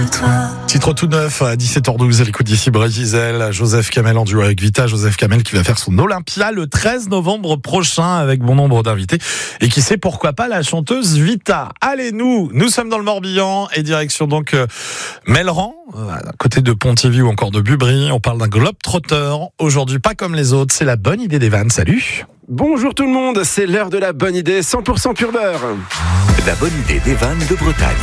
de toi. Titre tout neuf à 17h12 à l'écoute d'ici Gisèle, Joseph Kamel en duo avec Vita. Joseph Kamel qui va faire son Olympia le 13 novembre prochain avec bon nombre d'invités. Et qui sait pourquoi pas la chanteuse Vita. Allez, nous sommes dans le Morbihan et direction donc Melleran, à côté de Pontivy ou encore de Bubry. On parle d'un globe-trotter. Aujourd'hui, pas comme les autres, c'est la bonne idée des vannes. Salut. Bonjour tout le monde, c'est l'heure de la bonne idée 100% pur beurre. La bonne idée des vannes de Bretagne.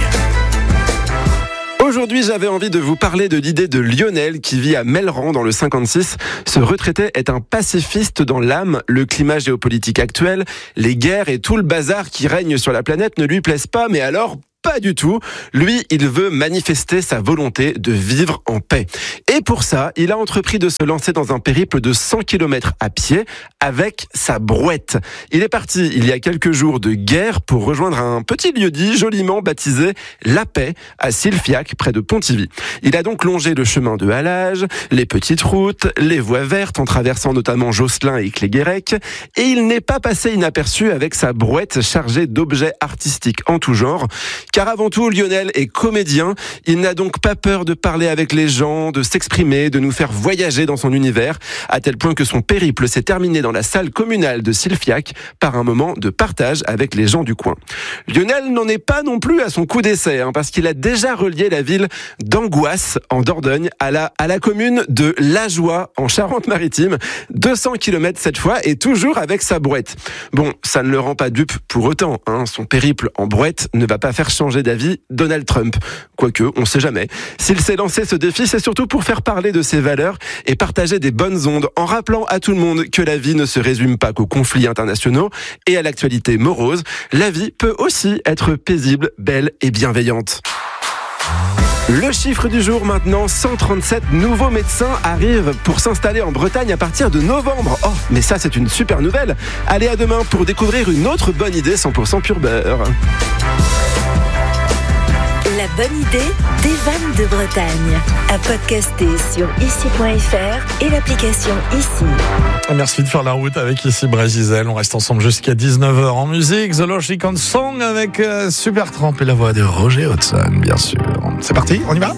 Aujourd'hui, j'avais envie de vous parler de l'idée de Lionel qui vit à Melleran dans le 56. Ce retraité est un pacifiste dans l'âme. Le climat géopolitique actuel, les guerres et tout le bazar qui règne sur la planète ne lui plaisent pas, mais alors pas du tout. Lui, il veut manifester sa volonté de vivre en paix. Et pour ça, il a entrepris de se lancer dans un périple de 100 km à pied avec sa brouette. Il est parti il y a quelques jours de guerre pour rejoindre un petit lieu-dit joliment baptisé La Paix à Silfiac, près de Pontivy. Il a donc longé le chemin de halage, les petites routes, les voies vertes en traversant notamment Josselin et Cléguérec. Et il n'est pas passé inaperçu avec sa brouette chargée d'objets artistiques en tout genre. Car avant tout, Lionel est comédien. Il n'a donc pas peur de parler avec les gens, de s'exprimer, de nous faire voyager dans son univers, à tel point que son périple s'est terminé dans la salle communale de Silfiac par un moment de partage avec les gens du coin. Lionel n'en est pas non plus à son coup d'essai, parce qu'il a déjà relié la ville d'Angoisse, en Dordogne, à la commune de Lajoie, en Charente-Maritime. 200 km cette fois, et toujours avec sa brouette. Bon, ça ne le rend pas dupe pour autant. Son périple en brouette ne va pas faire changer d'avis Donald Trump. Quoique, on sait jamais. S'il s'est lancé ce défi, c'est surtout pour faire parler de ses valeurs et partager des bonnes ondes, en rappelant à tout le monde que la vie ne se résume pas qu'aux conflits internationaux et à l'actualité morose. La vie peut aussi être paisible, belle et bienveillante. Le chiffre du jour maintenant, 137 nouveaux médecins arrivent pour s'installer en Bretagne à partir de novembre. Oh, mais ça c'est une super nouvelle. Allez, à demain pour découvrir une autre bonne idée 100% pur beurre. La bonne idée des vannes de Bretagne. À podcaster sur ici.fr et l'application Ici. Merci de faire la route avec ici Gisèle. On reste ensemble jusqu'à 19h en musique. The Logic and Song avec Supertramp et la voix de Roger Hodgson, bien sûr. C'est parti, on y va ?